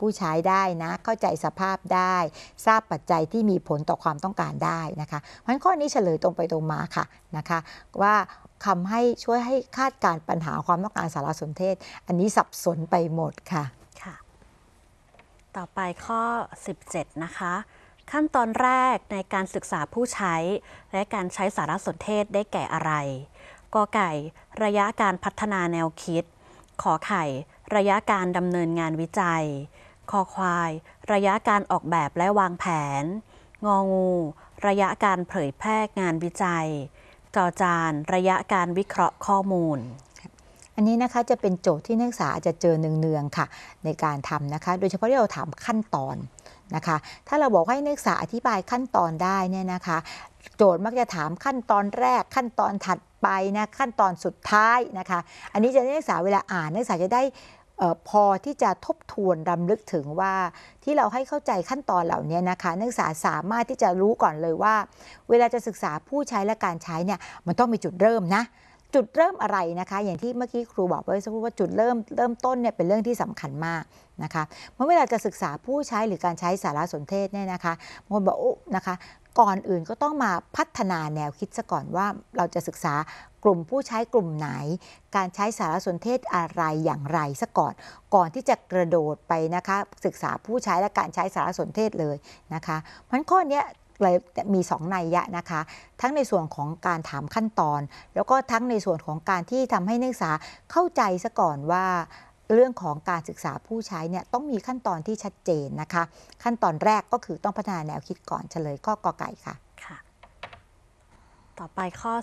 ผู้ใช้ได้นะเข้าใจสภาพได้ทราบปัจจัยที่มีผลต่อความต้องการได้นะคะเพราะฉะนั้นข้อนี้เฉลยตรงไปตรงมาค่ะนะคะว่าคำให้ช่วยให้คาดการปัญหาความต้องการสารสนเทศอันนี้สับสนไปหมดค่ะค่ะต่อไปข้อ 17 นะคะขั้นตอนแรกในการศึกษาผู้ใช้และการใช้สารสนเทศได้แก่อะไรกอไก่ระยะการพัฒนาแนวคิดขอไข่ระยะการดำเนินงานวิจัยคอควายระยะการออกแบบและวางแผนงองูระยะการเผยแพร่งานวิจัยจอจานระยะการวิเคราะห์ข้อมูลอันนี้นะคะจะเป็นโจทย์ที่นักศึกษาอาจจะเจอเนืองๆค่ะในการทำนะคะโดยเฉพาะที่เราถามขั้นตอนนะคะถ้าเราบอกให้นักศึกษาอธิบายขั้นตอนได้เนี่ยนะคะโจทย์มักจะถามขั้นตอนแรกขั้นตอนถัดไปนะขั้นตอนสุดท้ายนะคะอันนี้จะนักศึกษาเวลาอ่านนักศึกษาจะได้พอที่จะทบทวนรำลึกถึงว่าที่เราให้เข้าใจขั้นตอนเหล่านี้นะคะนักศึกษาสามารถที่จะรู้ก่อนเลยว่าเวลาจะศึกษาผู้ใช้และการใช้เนี่ยมันต้องมีจุดเริ่มนะจุดเริ่มอะไรนะคะอย่างที่เมื่อกี้ครูบอกไว้สักครู่ว่าจุดเริ่มต้นเนี่ยเป็นเรื่องที่สำคัญมากนะคะเมื่อเวลาจะศึกษาผู้ใช้หรือการใช้สารสนเทศเนี่ยนะคะบางคนบอกนะคะก่อนอื่นก็ต้องมาพัฒนาแนวคิดซะก่อนว่าเราจะศึกษากลุ่มผู้ใช้กลุ่มไหนการใช้สารสนเทศอะไรอย่างไรซะก่อนที่จะกระโดดไปนะคะศึกษาผู้ใช้และการใช้สารสนเทศเลยนะคะเพราะฉะนั้นข้อนี้เลยมี2 นัยยะนะคะทั้งในส่วนของการถามขั้นตอนแล้วก็ทั้งในส่วนของการที่ทำให้นักศึกษาเข้าใจซะก่อนว่าเรื่องของการศึกษาผู้ใช้เนี่ยต้องมีขั้นตอนที่ชัดเจนนะคะขั้นตอนแรกก็คือต้องพัฒนาแนวคิดก่อนเฉลยข้อกอไก่ค่ะค่ะต่อไปข้อ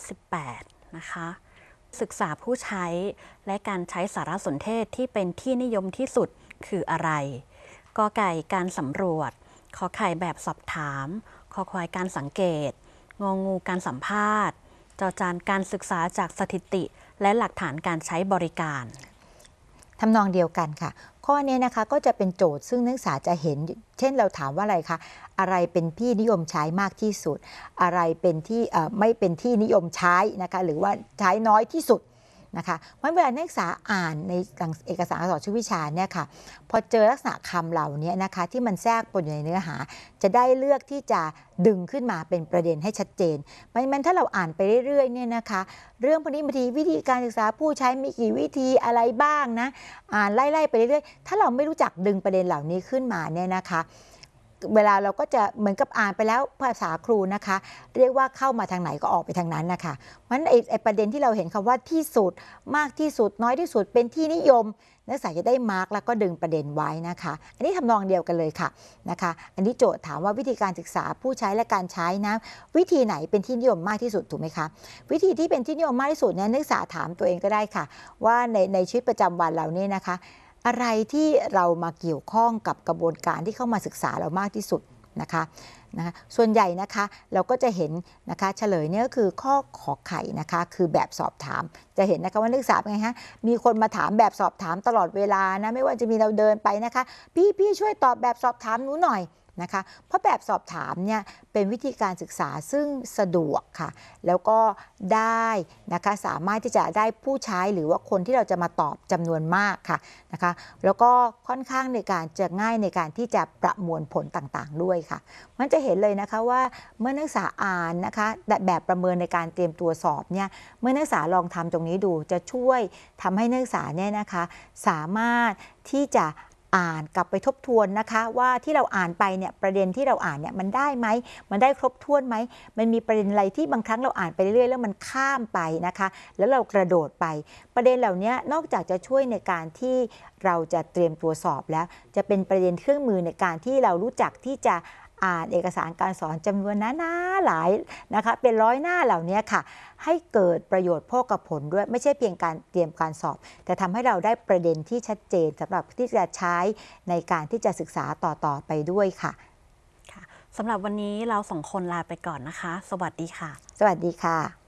18 นะคะศึกษาผู้ใช้และการใช้สารสนเทศที่เป็นที่นิยมที่สุดคืออะไรกอไก่การสำรวจขอไข่แบบสอบถามคอควายการสังเกตงองูการสัมภาษณ์จอจานการศึกษาจากสถิติและหลักฐานการใช้บริการทำนองเดียวกันค่ะข้อนี้นะคะก็จะเป็นโจทย์ซึ่งนักศึกษาจะเห็นเช่นเราถามว่าอะไรคะอะไรเป็นที่นิยมใช้มากที่สุดอะไรเป็นที่ไม่เป็นที่นิยมใช้นะคะหรือว่าใช้น้อยที่สุดนะคะเพราะเวลานักศึกษาอ่านในเอกสารอักษรชื่อวิชาเนี่ยค่ะพอเจอลักษณะคำเหล่านี้นะคะที่มันแทรกปนอยู่ในเนื้อหาจะได้เลือกที่จะดึงขึ้นมาเป็นประเด็นให้ชัดเจนไม่งั้นถ้าเราอ่านไปเรื่อยๆเนี่ยนะคะเรื่องพวกนี้บางทีวิธีการศึกษาผู้ใช้มีกี่วิธีอะไรบ้างนะอ่านไล่ๆไปเรื่อยๆถ้าเราไม่รู้จักดึงประเด็นเหล่านี้ขึ้นมาเนี่ยนะคะเวลาเราก็จะเหมือนกับอ่านไปแล้วภาษาครูนะคะเรียกว่าเข้ามาทางไหนก็ออกไปทางนั้นนะคะเพราะฉะนั้นไอ้ประเด็นที่เราเห็นคำว่าที่สุดมากที่สุดน้อยที่สุดเป็นที่นิยมนักศึกษาจะได้มาร์กแล้วก็ดึงประเด็นไว้นะคะอันนี้ทำนองเดียวกันเลยค่ะนะคะอันนี้โจทย์ถามว่าวิธีการศึกษาผู้ใช้และการใช้นะวิธีไหนเป็นที่นิยมมากที่สุดถูกไหมคะวิธีที่เป็นที่นิยมมากที่สุดเนี่ยนักศึกษาถามตัวเองก็ได้ค่ะว่าในชีวิตประจำวันเราเนี่ยนะคะอะไรที่เรามาเกี่ยวข้องกับกระบวนการที่เข้ามาศึกษาเรามากที่สุดนะคะส่วนใหญ่นะคะเราก็จะเห็นนะคะเฉลยเนี่ยก็คือข้อขอไข่นะคะคือแบบสอบถามจะเห็นนะคะว่านักศึกษาเป็นไงคะมีคนมาถามแบบสอบถามตลอดเวลานะไม่ว่าจะมีเราเดินไปนะคะพี่ช่วยตอบแบบสอบถามหนูหน่อยนะคะเพราะแบบสอบถามเนี่ยเป็นวิธีการศึกษาซึ่งสะดวกค่ะแล้วก็ได้นะคะสามารถที่จะได้ผู้ใช้หรือว่าคนที่เราจะมาตอบจำนวนมากค่ะนะคะแล้วก็ค่อนข้างในการจะง่ายในการที่จะประมวลผลต่างๆด้วยค่ะมันจะเห็นเลยนะคะว่าเมื่อนักศึกษาอ่านนะคะแบบประเมินในการเตรียมตัวสอบเนี่ยเมื่อนักศึกษาลองทำตรงนี้ดูจะช่วยทำให้นักศึกษาเนี่ยนะคะสามารถที่จะอ่านกลับไปทบทวนนะคะว่าที่เราอ่านไปเนี่ยประเด็นที่เราอ่านเนี่ยมันได้ไหมมันได้ครบถ้วนไหมมันมีประเด็นอะไรที่บางครั้งเราอ่านไปเรื่อยๆแล้วมันข้ามไปนะคะแล้วเรากระโดดไปประเด็นเหล่านี้นอกจากจะช่วยในการที่เราจะเตรียมตัวสอบแล้วจะเป็นประเด็นเครื่องมือในการที่เรารู้จักที่จะอ่านเอกสารการสอนจำนวนหน้าหลายนะคะเป็น100 หน้าเหล่านี้ค่ะให้เกิดประโยชน์โภคผลด้วยไม่ใช่เพียงการเตรียมการสอบแต่ทำให้เราได้ประเด็นที่ชัดเจนสำหรับที่จะใช้ในการที่จะศึกษาต่อไปด้วยค่ะสำหรับวันนี้เรา2 คนลาไปก่อนนะคะสวัสดีค่ะสวัสดีค่ะ